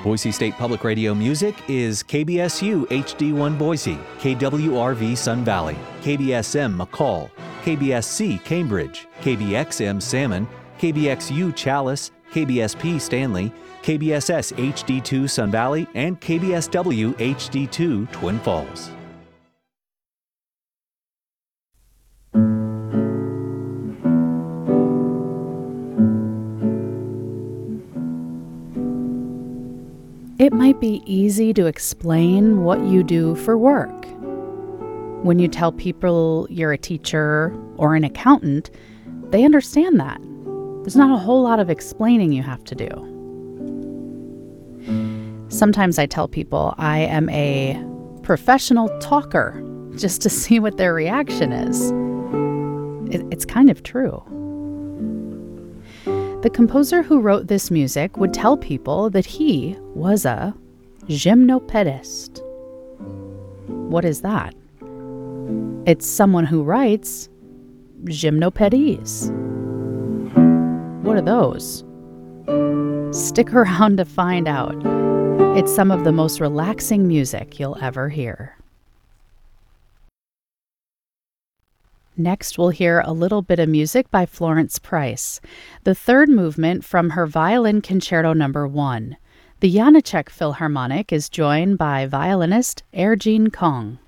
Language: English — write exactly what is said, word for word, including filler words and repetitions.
Boise State Public Radio music is K B S U H D one Boise, K W R V Sun Valley, K B S M McCall, K B S C Cambridge, K B X M Salmon, K B X U Chalice, K B S P Stanley, K B S S H D two Sun Valley, and K B S W H D two Twin Falls. It might be easy to explain what you do for work. When you tell people you're a teacher or an accountant, they understand that. There's not a whole lot of explaining you have to do. Sometimes I tell people I am a professional talker just to see what their reaction is. It, it's kind of true. The composer who wrote this music would tell people that he was a gymnopedist. What is that? It's someone who writes gymnopedis. What are those? Stick around to find out. It's some of the most relaxing music you'll ever hear. Next, we'll hear a little bit of music by Florence Price, the third movement from her Violin Concerto Number One. The Janáček Philharmonic is joined by violinist Ergin Kong.